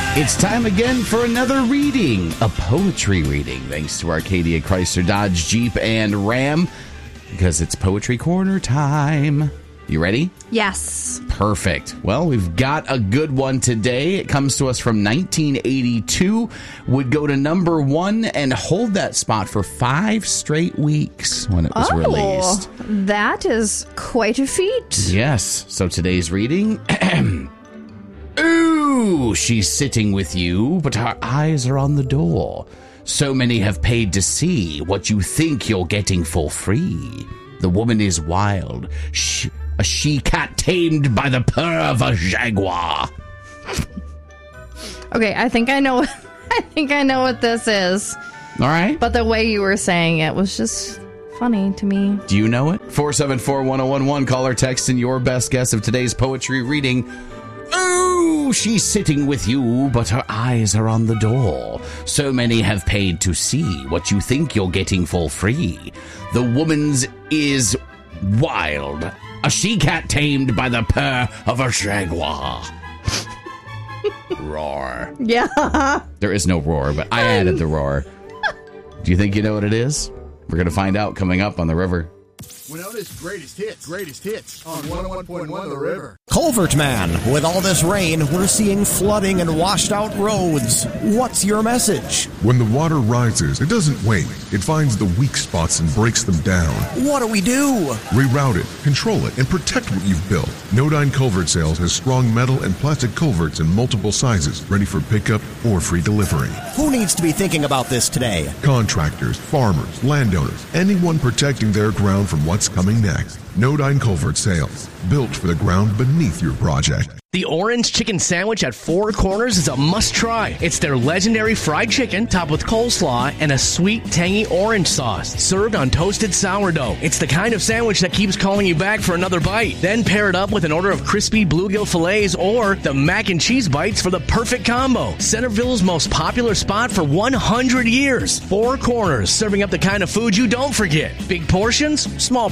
It's time again for another reading, a poetry reading, thanks to Arcadia, Chrysler, Dodge, Jeep, and Ram, because it's Poetry Corner time. You ready? Yes. Perfect. Well, we've got a good one today. It comes to us from 1982, would go to number 1 and hold that spot for 5 straight weeks when it was released. That is quite a feat. Yes. So today's reading... Ooh, she's sitting with you, but her eyes are on the door. So many have paid to see what you think you're getting for free. The woman is wild, a she-cat tamed by the purr of a jaguar. Okay, I think I know. I think I know what this is. All right. But the way you were saying it was just funny to me. Do you know it? 474-1011. Call or text in your best guess of today's poetry reading. Ooh, she's sitting with you, but her eyes are on the door. So many have paid to see what you think you're getting for free. The woman's is wild, a she-cat tamed by the purr of a jaguar. Roar. Yeah. There is no roar, but I added the roar. Do you think you know what it is? We're going to find out coming up on The River. Winona's greatest hits on 101.1 The River. Culvert Man, with all this rain, we're seeing flooding and washed out roads. What's your message? When the water rises, it doesn't wait. It finds the weak spots and breaks them down. What do we do? Reroute it, control it, and protect what you've built. Nodine Culvert Sales has strong metal and plastic culverts in multiple sizes, ready for pickup or free delivery. Who needs to be thinking about this today? Contractors, farmers, landowners, anyone protecting their ground from what's coming next. Nodine Culvert Sales, built for the ground beneath your project. The Orange Chicken Sandwich at Four Corners is a must-try. It's their legendary fried chicken topped with coleslaw and a sweet, tangy orange sauce, served on toasted sourdough. It's the kind of sandwich that keeps calling you back for another bite. Then pair it up with an order of crispy bluegill fillets or the mac and cheese bites for the perfect combo. Centerville's most popular spot for 100 years. Four Corners, serving up the kind of food you don't forget. Big portions, small